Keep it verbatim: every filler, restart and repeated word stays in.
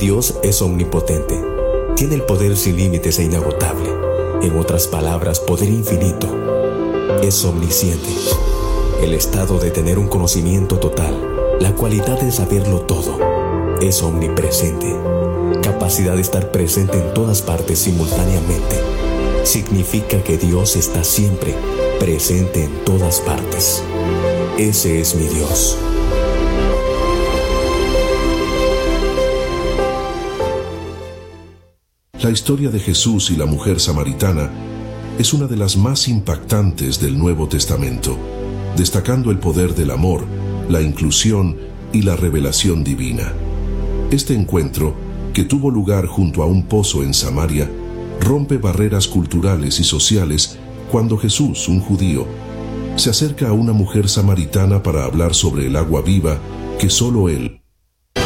Dios es omnipotente. Tiene el poder sin límites e inagotable. En otras palabras, poder infinito. Es omnisciente. El estado de tener un conocimiento total. La cualidad de saberlo todo. Es omnipresente. Capacidad de estar presente en todas partes simultáneamente. Significa que Dios está siempre presente en todas partes. Ese es mi Dios. La historia de Jesús y la mujer samaritana es una de las más impactantes del Nuevo Testamento, destacando el poder del amor, la inclusión y la revelación divina. Este encuentro, que tuvo lugar junto a un pozo en Samaria, rompe barreras culturales y sociales cuando Jesús, un judío, se acerca a una mujer samaritana para hablar sobre el agua viva que solo Él